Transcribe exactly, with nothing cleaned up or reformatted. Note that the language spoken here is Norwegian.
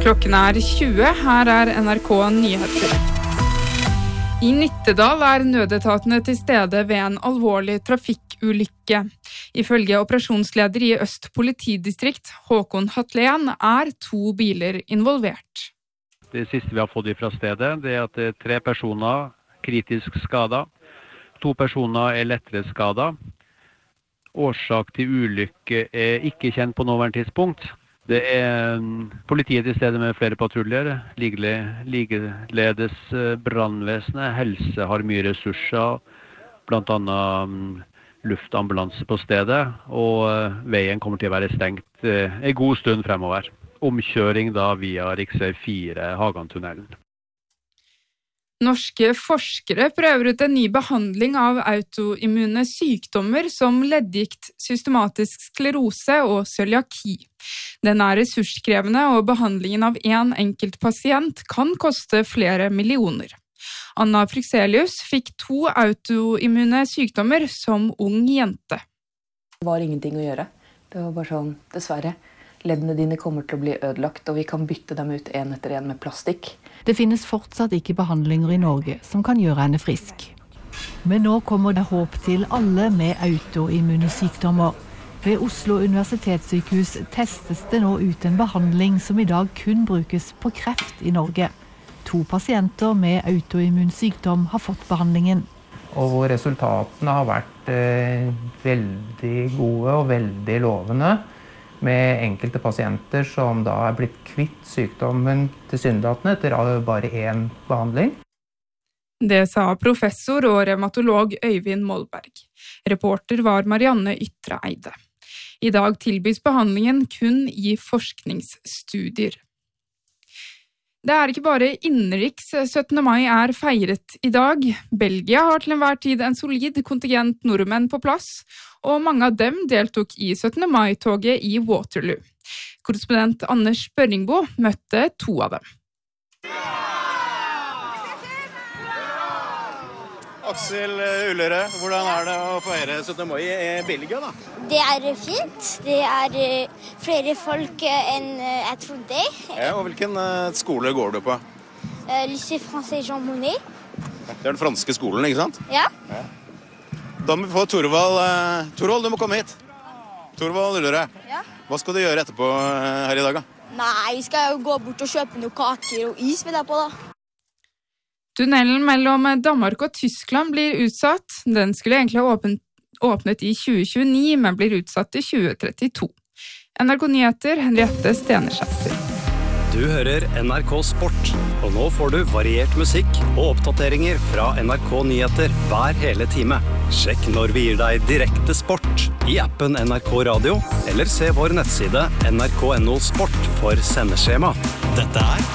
Klokken er tjue, her er N R K Nyheter. I Nittedal er nødetatene til stede ved en alvorlig trafikkulykke. Ifølge operasjonsleder i Øst politidistrikt, Håkon Hatlen, er to biler involvert. Det siste vi har fått fra stedet, det er at det er tre personer kritisk skadet. To personer er lettere skadet. Årsak til ulykke er ikke kjent på nåværende tidspunkt. Det er politiet til stede med flere patruljer, likeledes brannvesenet, helse har mye ressurser, blant annet luftambulanse på stedet, og veien kommer til å være stengt en god stund fremover. Omkjøring da via riksvei fire Hagantunnelen. Norske forskere prøver ut en ny behandling av autoimmune sykdommer som leddgikt, systematisk sklerose og cøliaki. Den er ressurskrevende, og behandlingen av en enkelt pasient kan koste flere millioner. Anna Fryxelius fikk to autoimmune sykdommer som ung jente. Det var ingenting å gjøre. Det var bare sånn, dessverre. Leddene dine kommer til å bli ødelagt, og vi kan bytte dem ut en etter en med plastikk. Det finnes fortsatt ikke behandlinger i Norge som kan gjøre henne frisk. Men nå kommer det håp til alle med autoimmune sykdommer. Ved Oslo universitetssykehus testes det nå ut en behandling som i dag kun brukes på kreft i Norge. To pasienter med autoimmun sykdom har fått behandlingen. Og hvor resultatene har vært eh, veldig gode og veldig lovende, med enkelte pasienter som da er blitt kvitt sykdommen tilsynelatende etter bare én behandling. Det sa professor og revmatolog Øyvind Molberg. Reporter var Marianne Ytreeide. I dag tilbys behandlingen kun i forskningsstudier. Det er ikke bare innenriks syttende mai er feiret i dag. Belgia har til enhver tid en solid kontingent nordmenn på plass, og mange av dem deltok i syttende mai-toget i Waterloo. Korrespondent Anders Børringbo møtte to av dem. Aksel Ullerød, hvordan er det å feire syttende mai i Belgia da? Det er fint. Det er flere folk enn jeg trodde. Ja, og hvilken skole går du på? Lycée Français Jean Monnet. Det er den franske skolen, ikke sant? Ja. Ja. Da må vi få Torvald. Torvald, du må komme hit. Torvald Ullerød. Ja. Hva skal du gjøre etterpå her i dag da? Nei, vi skal jo gå bort og kjøpe noen kaker og is ved deg på da. Tunnelen mellom Danmark og Tyskland blir utsatt. Den skulle egentlig ha åpnet, åpnet i tjue tjueni, men blir utsatt til tjue trettito. N R K Nyheter, Henriette Stenersæter. Du hører N R K Sport, og nå får du variert musikk og oppdateringer fra N R K Nyheter hver hele time. Sjekk når vi gir deg direkte sport i appen N R K Radio, eller se vår nettside N R K punktum no sport for sendeskjema. Dette er